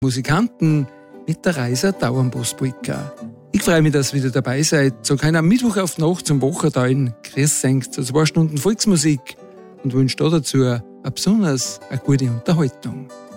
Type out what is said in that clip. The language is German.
Musikanten mit der Reiser Dauernbosbrücke. Ich freue mich, dass ihr wieder dabei seid. So kann am Mittwoch auf die Nacht zum Wocherteilen Chris senkt zu 2 Stunden Volksmusik und wünsche dazu eine besonders gute Unterhaltung.